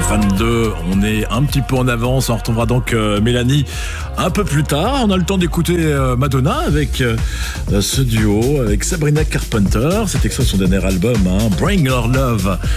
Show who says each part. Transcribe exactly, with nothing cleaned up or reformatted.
Speaker 1: vingt-deux. On est un petit peu en avance. On retrouvera donc euh, Mélanie un peu plus tard. On a le temps d'écouter euh, Madonna avec euh, ce duo avec Sabrina Carpenter. C'est extrait de son dernier album, hein, Bring Your Love.